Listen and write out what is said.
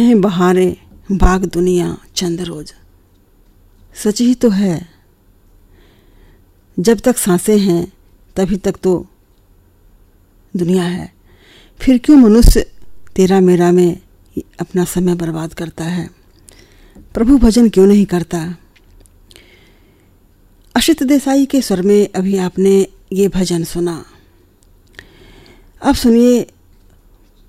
हैं बहारें बाग दुनिया चंद रोज। सच ही तो है, जब तक सांसें हैं तभी तक तो दुनिया है। फिर क्यों मनुष्य तेरा मेरा में अपना समय बर्बाद करता है? प्रभु भजन क्यों नहीं करता? अशित देसाई के स्वर में अभी आपने ये भजन सुना। अब सुनिए